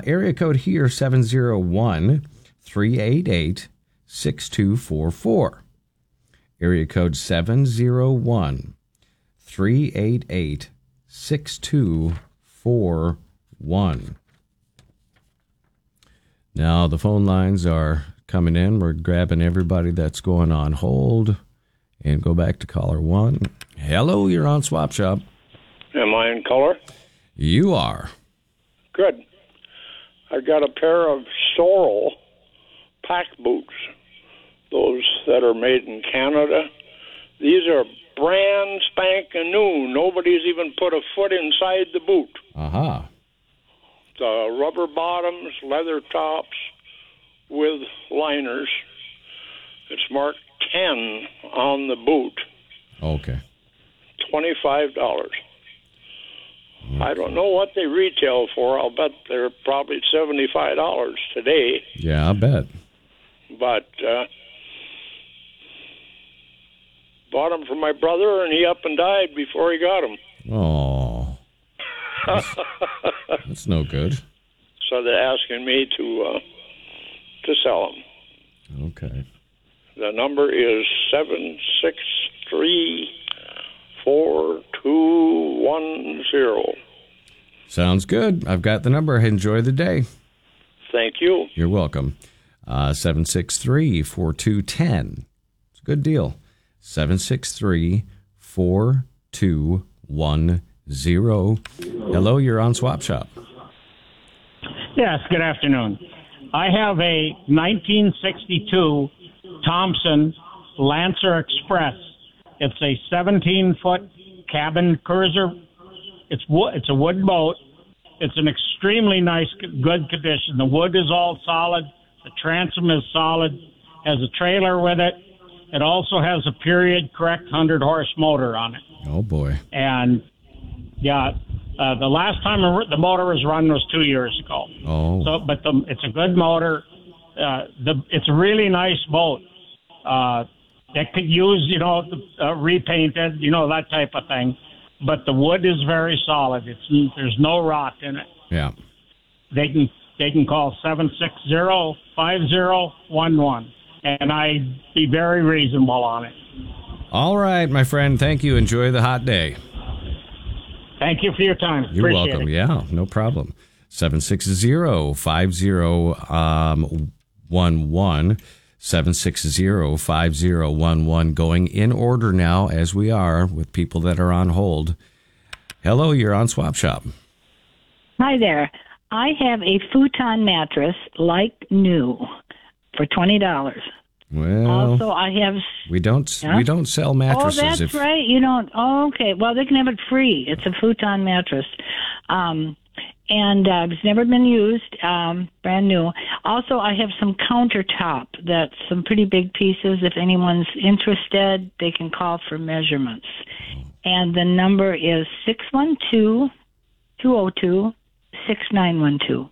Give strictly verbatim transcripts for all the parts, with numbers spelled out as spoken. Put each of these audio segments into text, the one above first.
area code here, seven zero one, three eight eight, six two four four. Area code seven zero one, three eight eight, six two four one. Now, the phone lines are coming in. We're grabbing everybody that's going on hold and go back to caller one. Hello, you're on Swap Shop. Am I in color? You are. Good. I got a pair of Sorel pack boots, those that are made in Canada. These are brand spanking new. Nobody's even put a foot inside the boot. Uh-huh. The rubber bottoms, leather tops with liners. It's marked ten on the boot. Okay. twenty-five dollars. Okay. I don't know what they retail for. I'll bet they're probably seventy-five dollars today. Yeah, I bet. But uh, bought them for my brother, and he up and died before he got them. Oh. That's, that's no good. So they're asking me to uh, to sell them. Okay. The number is seven six three four two one zero. Sounds good. I've got the number. Enjoy the day. Thank you. You're welcome. Uh, seven six three, four two one zero. It's a good deal. seven six three, four two one zero. Hello, you're on Swap Shop. Yes, good afternoon. I have a nineteen sixty-two Thompson Lancer Express. It's a seventeen-foot cabin cruiser. It's wo- It's a wood boat. It's an extremely nice, good condition. The wood is all solid. The transom is solid. Has a trailer with it. It also has a period correct one hundred horse motor on it. Oh boy! And yeah, uh, the last time the motor was run was two years ago. Oh. So, but the, it's a good motor. Uh, the it's a really nice boat. Uh, that could use, you know, uh, repainted, you know, that type of thing. But the wood is very solid. It's there's no rot in it. Yeah. They can they can call seven six zero, five zero one one, and I'd be very reasonable on it. All right, my friend. Thank you. Enjoy the hot day. Thank you for your time. You're Appreciate welcome. it. Yeah, no problem. seven six zero, five zero one one. seven six zero, five zero one one. Going in order now, as we are, with people that are on hold. Hello, you're on Swap Shop. Hi there. I have a futon mattress, like new, for twenty dollars. Well, also, I have. We don't. Yeah? We don't sell mattresses. Oh, that's if, right. You don't. Oh, okay. Well, they can have it free. It's a futon mattress, um, and uh, it's never been used. Um, brand new. Also, I have some countertop. That's some pretty big pieces. If anyone's interested, they can call for measurements. And the number is six one two, two zero two, six nine one two.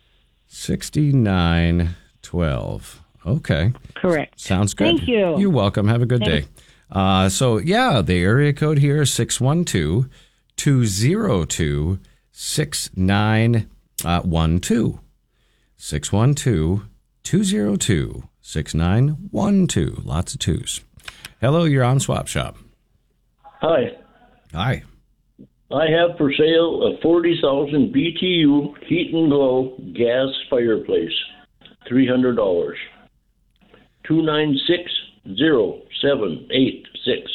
sixty-nine twelve. Okay. Correct. Sounds good. Thank you. You're welcome. Have a good Thanks. day. Uh, so, yeah, the area code here is six one two, two zero two, six nine one two. six one two, two zero two, six nine one two. Lots of twos. Hello, you're on Swap Shop. Hi. Hi. I have for sale a forty thousand B T U heat and glow gas fireplace, three hundred dollars. two nine six, zero seven eight six.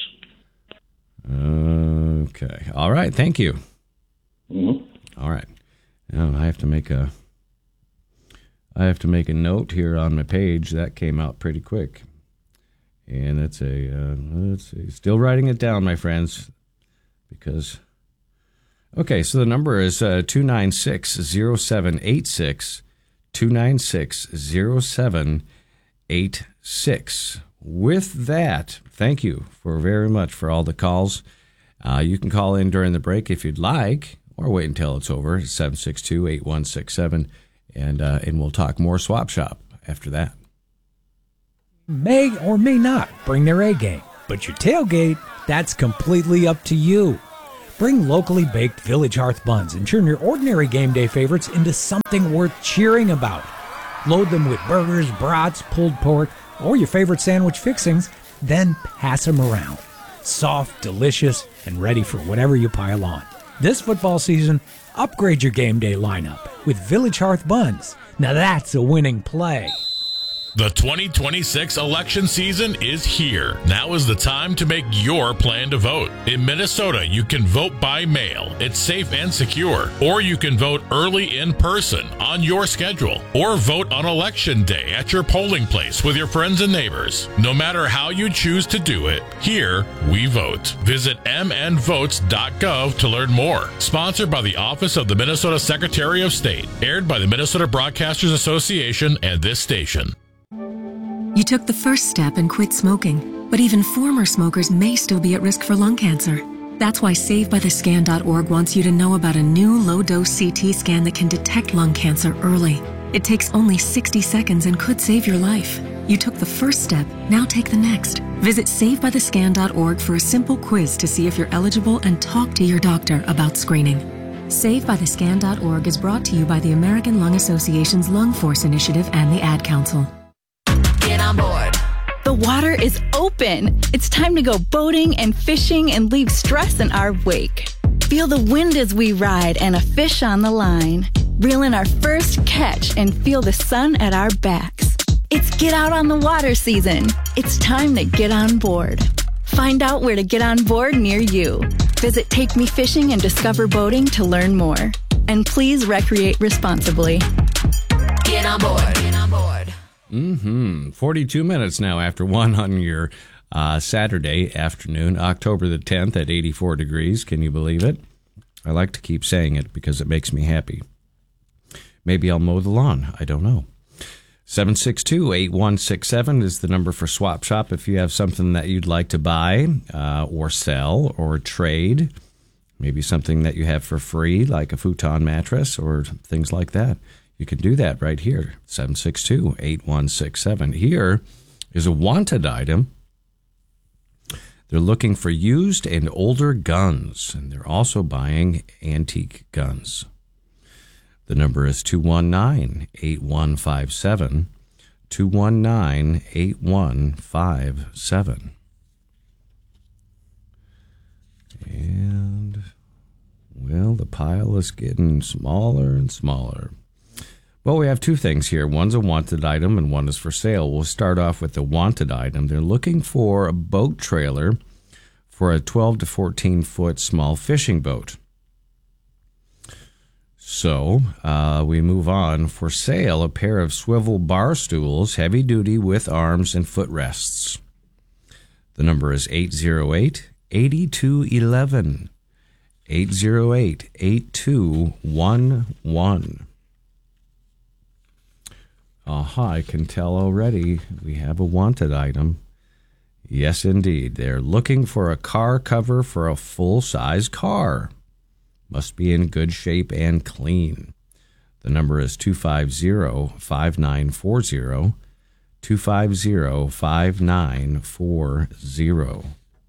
Okay. All right. Thank you. Mm-hmm. All right. Now I have to make a I have to make a note here on my page. That came out pretty quick. And that's a uh, let's see. Still writing it down, my friends, because okay, so the number is uh, two nine six, zero seven eight six, two nine six, zero seven eight six. With that, thank you for very much for all the calls. Uh, you can call in during the break if you'd like, or wait until it's over. It's seven six two, eight one six seven, and uh, and we'll talk more Swap Shop after that. May or may not bring their A game, but your tailgate, that's completely up to you. Bring locally baked Village Hearth buns and turn your ordinary game day favorites into something worth cheering about. Load them with burgers, brats, pulled pork, or your favorite sandwich fixings, then pass them around. Soft, delicious, and ready for whatever you pile on. This football season, upgrade your game day lineup with Village Hearth buns. Now that's a winning play. The twenty twenty-six election season is here. Now is the time to make your plan to vote. In Minnesota, you can vote by mail. It's safe and secure. Or you can vote early in person on your schedule. Or vote on election day at your polling place with your friends and neighbors. No matter how you choose to do it, here we vote. Visit m n votes dot gov to learn more. Sponsored by the Office of the Minnesota Secretary of State. Aired by the Minnesota Broadcasters Association and this station. You took the first step and quit smoking, but even former smokers may still be at risk for lung cancer. That's why save by the scan dot org wants you to know about a new low-dose C T scan that can detect lung cancer early. It takes only sixty seconds and could save your life. You took the first step, now take the next. Visit save by the scan dot org for a simple quiz to see if you're eligible and talk to your doctor about screening. save by the scan dot org is brought to you by the American Lung Association's Lung Force Initiative and the Ad Council. Get on board. The water is open. It's time to go boating and fishing and leave stress in our wake. Feel the wind as we ride and a fish on the line. Reel in our first catch and feel the sun at our backs. It's get out on the water season. It's time to get on board. Find out where to get on board near you. Visit Take Me Fishing and Discover Boating to learn more. And please recreate responsibly. Get on board. Get on board. Mm-hmm. forty-two minutes now after one on your uh, Saturday afternoon, October the tenth at eighty-four degrees. Can you believe it? I like to keep saying it because it makes me happy. Maybe I'll mow the lawn. I don't know. seven six two, eight one six seven is the number for Swap Shop if you have something that you'd like to buy uh, or sell or trade. Maybe something that you have for free, like a futon mattress or things like that. You can do that right here, seven six two, eight one six seven. Here is a wanted item. They're looking for used and older guns, and they're also buying antique guns. The number is two one nine, eight one five seven, two one nine, eight one five seven. And, well, the pile is getting smaller and smaller. Well, we have two things here. One's a wanted item and one is for sale. We'll start off with the wanted item. They're looking for a boat trailer for a twelve to fourteen foot small fishing boat. So uh, we move on. For sale, a pair of swivel bar stools, heavy duty with arms and footrests. The number is eight zero eight, eight two one one. eight zero eight, eight two one one. Aha, I can tell already we have a wanted item. Yes, indeed. They're looking for a car cover for a full-size car. Must be in good shape and clean. The number is two five zero, five nine four zero, two five zero, five nine four zero.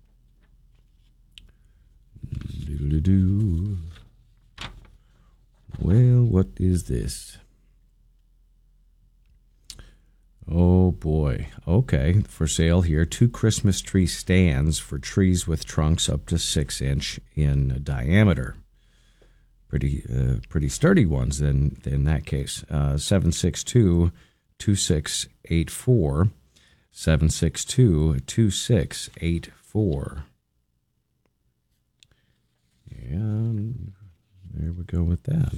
Doodle-doo. Well, what is this? Oh, boy. Okay. For sale here, two Christmas tree stands for trees with trunks up to six inch in diameter. Pretty uh, pretty sturdy ones in, in that case. Uh, seven six two, two six eight four. seven six two, two six eight four. And there we go with that.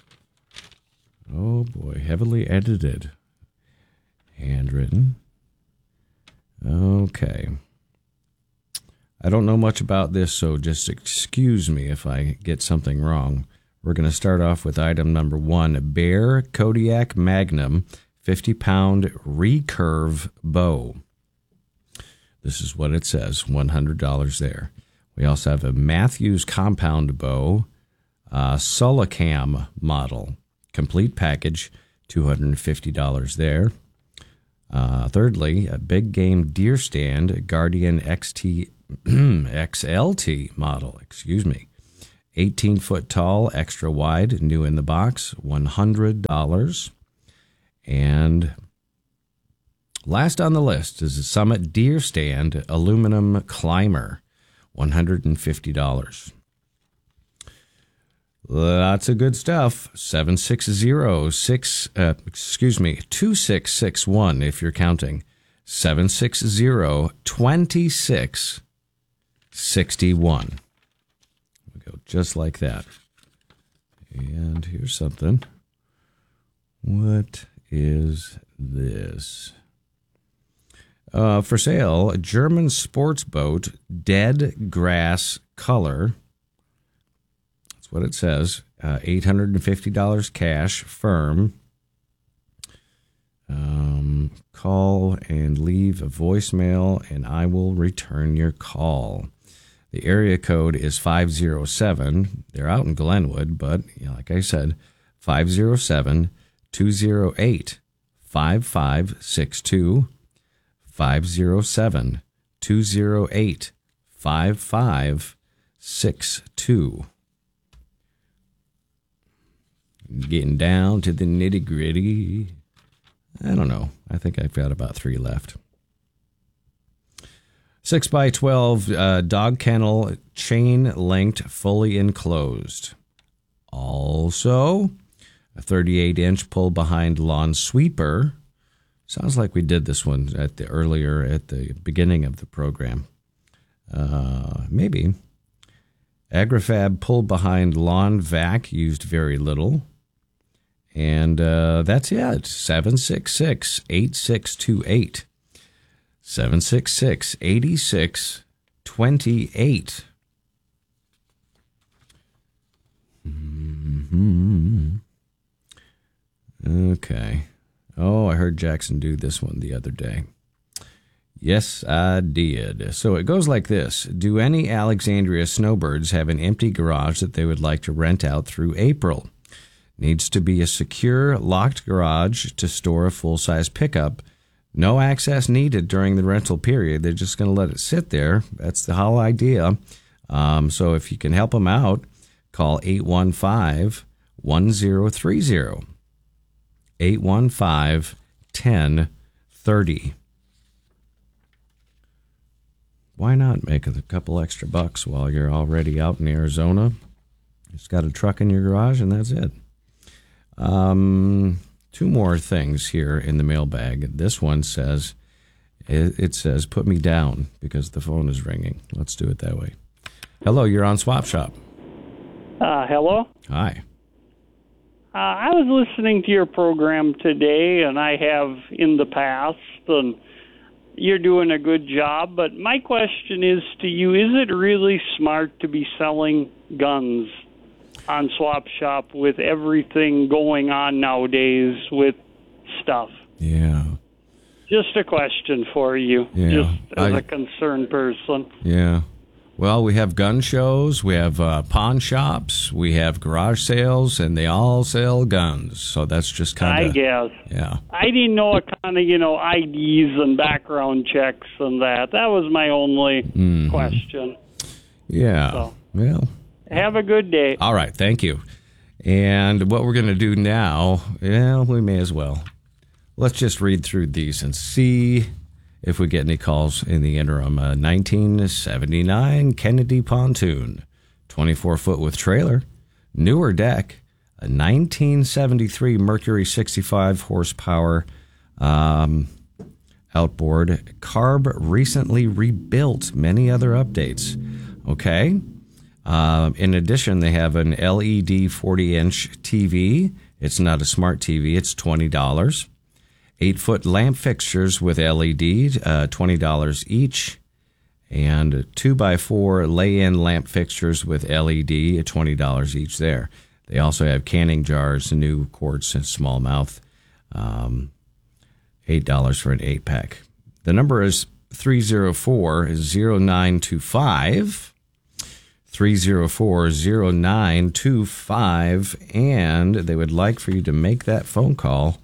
Oh, boy. Heavily edited. Handwritten. Okay. I don't know much about this, so just excuse me if I get something wrong. We're going to start off with item number one, Bear Kodiak Magnum fifty pound recurve bow. This is what it says, one hundred dollars there. We also have a Matthews compound bow, uh, Sullacam model, complete package, two hundred fifty dollars there. Uh, thirdly, a big game deer stand, Guardian X T X L T model, excuse me, eighteen foot tall, extra wide, new in the box, one hundred dollars. And last on the list is a Summit Deer Stand Aluminum Climber, one hundred fifty dollars. Lots of good stuff. seven six zero six, uh, excuse me, two six six one if you're counting. seven six zero, two six six one. We go just like that. And here's something. What is this? Uh, for sale, a German sports boat, dead grass color. That's what it says. Uh, eight hundred fifty dollars cash, firm. Um, call and leave a voicemail, and I will return your call. The area code is five oh seven. They're out in Glenwood, but you know, like I said, five oh seven, two oh eight, five five six two. five oh seven, two oh eight, five five six two. Getting down to the nitty gritty. I don't know. I think I've got about three left. six by twelve uh, dog kennel, chain linked, fully enclosed. Also, a thirty-eight inch pull behind lawn sweeper. Sounds like we did this one at the earlier at the beginning of the program. Uh, maybe. Agrifab pull behind lawn vac, used very little. And uh, that's it. seven six six, eight six two eight. seven six six, eight six two eight. Mm-hmm. Okay. Oh, I heard Jackson do this one the other day. Yes, I did. So it goes like this. Do any Alexandria snowbirds have an empty garage that they would like to rent out through April? Needs to be a secure, locked garage to store a full-size pickup. No access needed during the rental period. They're just going to let it sit there. That's the whole idea. Um, so if you can help them out, call eight one five, one zero three zero. eight one five, one zero three zero. Why not make a couple extra bucks while you're already out in Arizona? Just got a truck in your garage, and that's it. Um, two more things here in the mailbag. This one says, it says, put me down because the phone is ringing. Let's do it that way. Hello, you're on Swap Shop. Uh, hello? Hi. Uh, I was listening to your program today, and I have in the past, and you're doing a good job. But my question is to you, is it really smart to be selling guns on Swap Shop with everything going on nowadays with stuff? Yeah. Just a question for you, yeah. just as I, a concerned person. Yeah. Well, we have gun shows, we have uh, pawn shops, we have garage sales, and they all sell guns. So that's just kind of... I guess. Yeah. I didn't know what kind of, you know, I Ds and background checks and that. That was my only mm-hmm. question. Yeah. So, well... Have a good day. All right. Thank you. And what we're going to do now, yeah, we may as well. Let's just read through these and see if we get any calls in the interim. Uh, nineteen seventy-nine Kennedy pontoon, twenty-four foot with trailer, newer deck, a nineteen seventy-three Mercury sixty-five horsepower um, outboard, carb recently rebuilt, many other updates. Okay. Uh, in addition, they have an L E D forty inch T V. It's not a smart T V. It's twenty dollars. Eight foot lamp fixtures with L E D, uh, twenty dollars each. And two by four lay-in lamp fixtures with L E D, twenty dollars each there. They also have canning jars, new quartz and smallmouth, um, eight dollars for an eight pack. The number is three oh four, oh nine two five. three oh four, oh nine two five, and they would like for you to make that phone call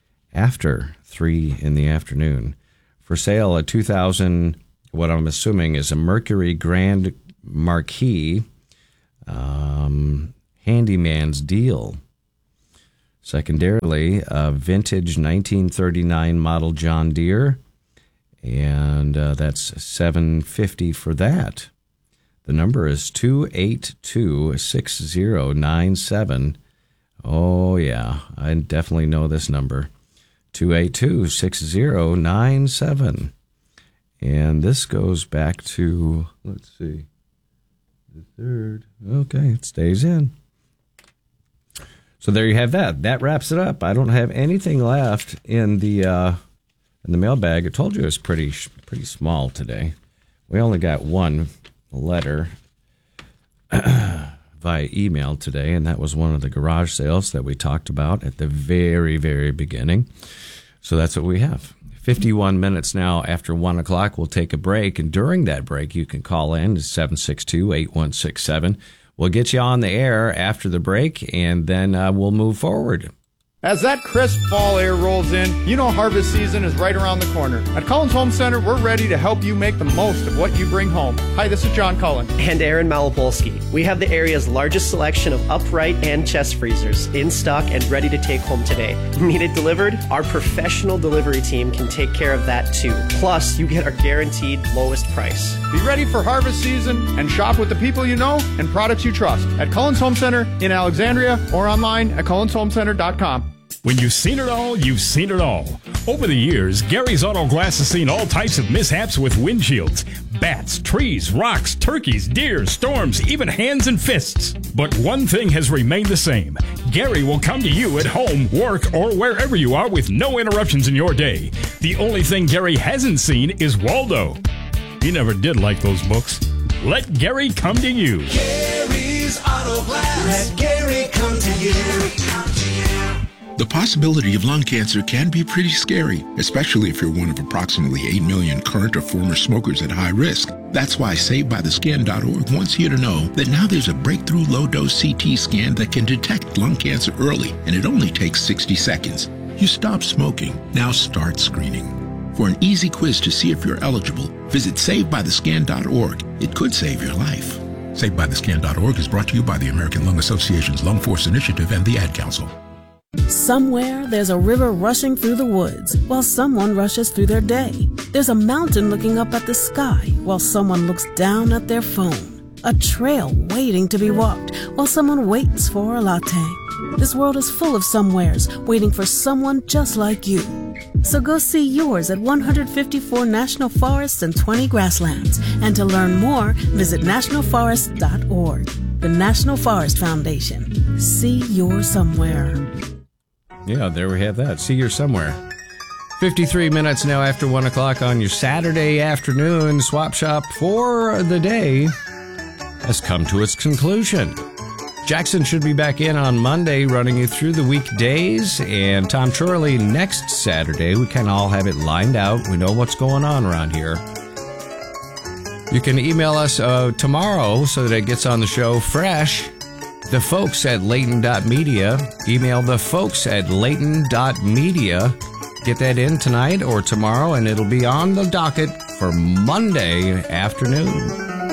after three in the afternoon. For sale, a two thousand, what I'm assuming is a Mercury Grand Marquis, um, Handyman's Deal. Secondarily, a vintage nineteen thirty-nine model John Deere, and uh, that's seven hundred fifty dollars for that. The number is two eight two, six zero nine seven. Oh, yeah, I definitely know this number. two eight two, six zero nine seven. And this goes back to, let's see, the third. Okay, it stays in. So there you have that. That wraps it up. I don't have anything left in the uh, in the mailbag. I told you it was pretty pretty small today. We only got one letter via email today, and that was one of the garage sales that we talked about at the very, very beginning. So that's what we have. fifty-one minutes now after one o'clock. We'll take a break, and during that break, you can call in to seven six two, eight one six seven. We'll get you on the air after the break, and then uh, we'll move forward. As that crisp fall air rolls in, you know harvest season is right around the corner. At Cullen's Home Center, we're ready to help you make the most of what you bring home. Hi, this is John Cullen. And Aaron Malopolsky. We have the area's largest selection of upright and chest freezers in stock and ready to take home today. Need it delivered? Our professional delivery team can take care of that too. Plus, you get our guaranteed lowest price. Be ready for harvest season and shop with the people you know and products you trust at Cullen's Home Center in Alexandria or online at cullens home center dot com. When you've seen it all, you've seen it all. Over the years, Gary's Auto Glass has seen all types of mishaps with windshields. Bats, trees, rocks, turkeys, deer, storms, even hands and fists. But one thing has remained the same. Gary will come to you at home, work, or wherever you are with no interruptions in your day. The only thing Gary hasn't seen is Waldo. He never did like those books. Let Gary come to you. Gary's Auto Glass. Let Gary come to you. The possibility of lung cancer can be pretty scary, especially if you're one of approximately eight million current or former smokers at high risk. That's why Saved By The Scan dot org wants you to know that now there's a breakthrough low-dose C T scan that can detect lung cancer early, and it only takes sixty seconds. You stop smoking, now start screening. For an easy quiz to see if you're eligible, visit Saved By The Scan dot org. It could save your life. Saved By The Scan dot org is brought to you by the American Lung Association's Lung Force Initiative and the Ad Council. Somewhere there's a river rushing through the woods while someone rushes through their day. There's a mountain looking up at the sky while someone looks down at their phone. A trail waiting to be walked while someone waits for a latte. This world is full of somewheres waiting for someone just like you. So go see yours at one hundred fifty-four national forests and twenty grasslands. And to learn more, visit national forest dot org. The National Forest Foundation. See your somewhere. Yeah, there we have that. See you somewhere. fifty-three minutes now after one o'clock on your Saturday afternoon. Swap Shop for the day has come to its conclusion. Jackson should be back in on Monday running you through the weekdays, and Tom Chorley next Saturday. We kind of all have it lined out. We know what's going on around here. You can email us uh, tomorrow so that it gets on the show fresh. The folks at Layton dot media. Email the folks at Layton dot media. Get that in tonight or tomorrow, and it'll be on the docket for Monday afternoon.